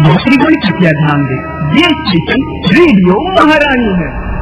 यात्रीगण कृपया ध्यान दें, ये स्टेशन रेडियो महारानी है।